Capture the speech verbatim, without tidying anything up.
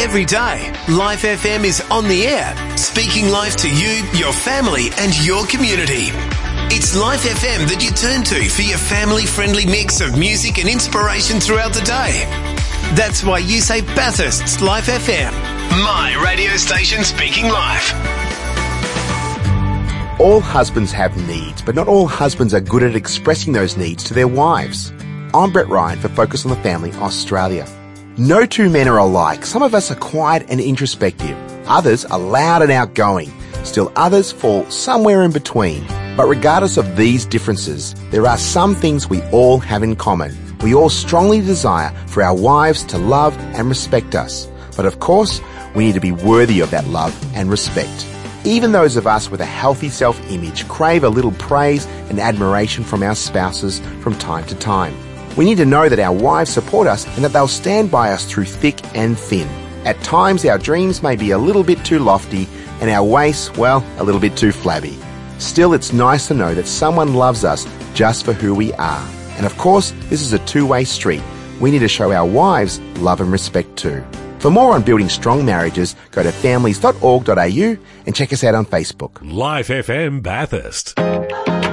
Every day, Life F M is on the air, speaking life to you, your family and your community. It's Life F M that you turn to for your family-friendly mix of music and inspiration throughout the day. That's why you say Bathurst's Life F M, my radio station speaking life. All husbands have needs, but not all husbands are good at expressing those needs to their wives. I'm Brett Ryan for Focus on the Family Australia. No two men are alike. Some of us are quiet and introspective. Others are loud and outgoing. Still others fall somewhere in between. But regardless of these differences, there are some things we all have in common. We all strongly desire for our wives to love and respect us. But of course, we need to be worthy of that love and respect. Even those of us with a healthy self-image crave a little praise and admiration from our spouses from time to time. We need to know that our wives support us and that they'll stand by us through thick and thin. At times, our dreams may be a little bit too lofty and our waists, well, a little bit too flabby. Still, it's nice to know that someone loves us just for who we are. And of course, this is a two-way street. We need to show our wives love and respect too. For more on building strong marriages, go to families dot org dot a u and check us out on Facebook. Life F M Bathurst.